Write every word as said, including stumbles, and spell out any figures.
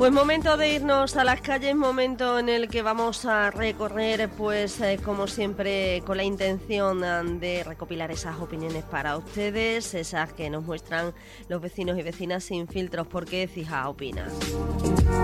Pues momento de irnos a las calles, momento en el que vamos a recorrer, pues eh, como siempre, con la intención eh, de recopilar esas opiniones para ustedes, esas que nos muestran los vecinos y vecinas sin filtros, porque Cija opina.